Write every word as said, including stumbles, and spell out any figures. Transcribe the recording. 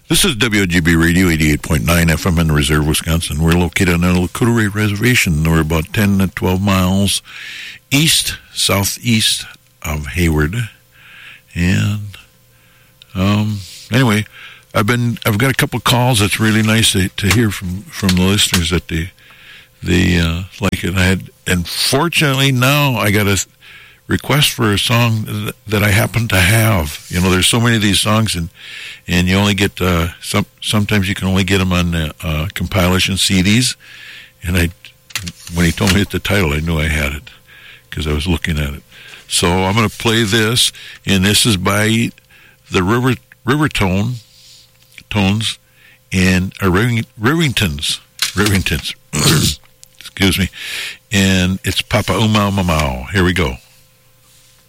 This is W O G B Radio, eighty-eight point nine F M in Reserve, Wisconsin. We're located on the Lakota Reservation. We're about ten to twelve miles east, southeast of Hayward. And, um, anyway, I've been, I've got a couple of calls. It's really nice to, to hear from, from the listeners that they, they, uh, like it. I had, and fortunately now I got a request for a song that, that I happen to have. You know, there's so many of these songs, and and you only get uh, some. Sometimes you can only get them on uh, uh, compilation C Ds. And I, when he told me the title, I knew I had it because I was looking at it. So I'm going to play this, and this is by the River Rivertone Tones and uh, Rivingtons Rivingtons. Excuse me, and it's Papa Umau Mamau. Here we go.